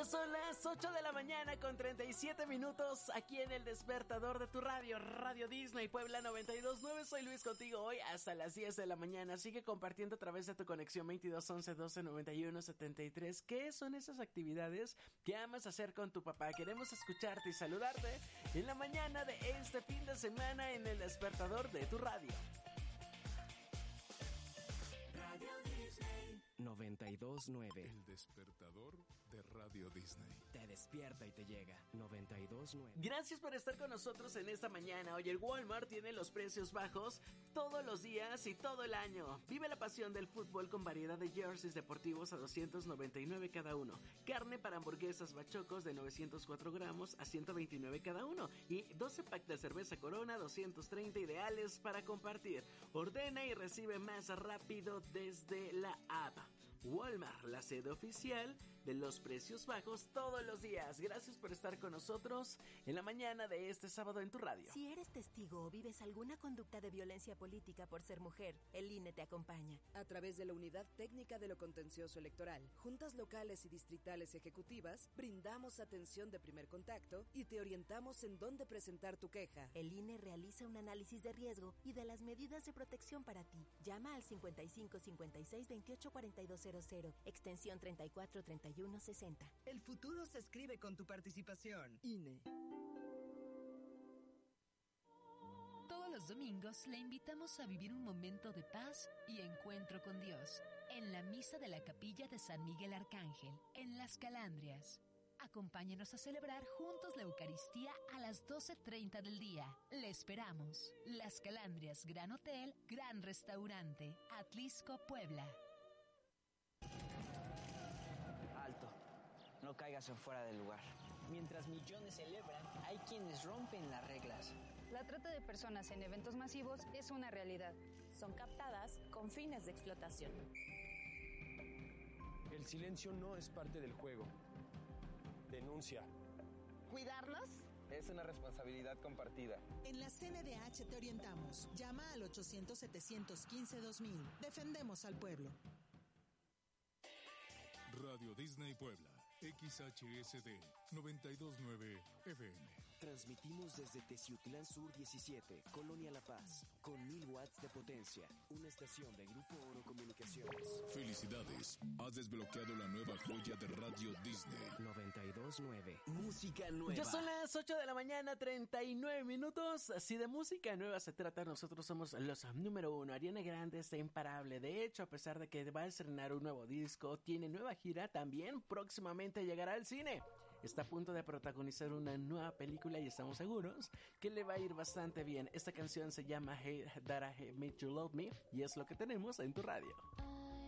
Ya son las 8 de la mañana con 37 minutos aquí en el despertador de tu radio, Radio Disney Puebla 92.9. Soy Luis contigo hoy hasta las 10 de la mañana. Sigue compartiendo a través de tu conexión 22 11 12 91 73. ¿Qué son esas actividades que amas hacer con tu papá? Queremos escucharte y saludarte en la mañana de este fin de semana en el despertador de tu radio. Radio Disney 92.9. El despertador de Radio Disney. Te despierta y te llega. 92.9. Gracias por estar con nosotros en esta mañana. Hoy el Walmart tiene los precios bajos todos los días y todo el año. Vive la pasión del fútbol con variedad de jerseys deportivos a 299 cada uno. Carne para hamburguesas Bachocos de 904 gramos a 129 cada uno. Y 12 packs de cerveza Corona 230 ideales para compartir. Ordena y recibe más rápido desde la app. Walmart, la sede oficial de los precios bajos todos los días. Gracias por estar con nosotros en la mañana de este sábado en tu radio. Si eres testigo o vives alguna conducta de violencia política por ser mujer, el INE te acompaña. A través de la Unidad Técnica de lo Contencioso Electoral, juntas locales y distritales ejecutivas, brindamos atención de primer contacto y te orientamos en dónde presentar tu queja. El INE realiza un análisis de riesgo y de las medidas de protección para ti. Llama al 55 56 28 4200, extensión 34 31 60. El futuro se escribe con tu participación. INE. Todos los domingos le invitamos a vivir un momento de paz y encuentro con Dios en la misa de la capilla de San Miguel Arcángel, en Las Calandrias. Acompáñenos a celebrar juntos la Eucaristía a las 12:30 del día. Le esperamos. Las Calandrias, Gran Hotel, Gran Restaurante, Atlisco, Puebla. Alto, no caigas en fuera del lugar. Mientras millones celebran, hay quienes rompen las reglas. La trata de personas en eventos masivos es una realidad. Son captadas con fines de explotación. El silencio no es parte del juego. Denuncia. ¿Cuidarnos? Es una responsabilidad compartida. En la CNDH te orientamos. Llama al 800-715-2000. Defendemos al pueblo. Radio Disney Puebla, XHSD 92.9 FM. Transmitimos desde Teciutlán Sur 17, Colonia La Paz, con 1000 watts de potencia. Una estación de Grupo Oro Comunicaciones. Felicidades, has desbloqueado la nueva joya de Radio Disney. 92.9. Música nueva. Ya son las 8 de la mañana, 39 minutos. Si de música nueva se trata, nosotros somos los número uno. Ariana Grande está imparable. De hecho, a pesar de que va a estrenar un nuevo disco, tiene nueva gira, también próximamente llegará al cine. Está a punto de protagonizar una nueva película y estamos seguros que le va a ir bastante bien. Esta canción se llama Hey That I Made You Love Me y es lo que tenemos en tu radio.